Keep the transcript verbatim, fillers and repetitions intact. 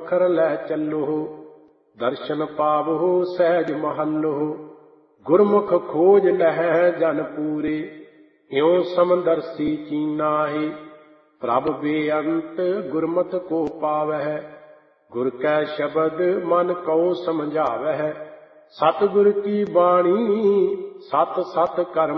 ਵਖਰ ਲੈ ਚੱਲੋ। ਦਰਸ਼ਨ ਪਾਵੋ ਸਹਿਜ ਮਹੱਲੋ। ਗੁਰਮੁਖ ਖੋਜ ਲਹੈ ਜਨ ਪੂਰੇ। ਇਉ ਸਮਦਰਸੀ ਚੀਨਾਹੀ। ਪ੍ਰਭ ਬੇਅੰਤ ਗੁਰਮਤਿ ਕੋ ਪਾਵਹਿ। ਗੁਰ ਕੈ ਸ਼ਬਦ ਮਨ ਕਉ ਸਮਝਾਵਹਿ। ਸਤਿਗੁਰ ਕੀ ਬਾਣੀ ਸਤ ਸਤ ਕਰਮ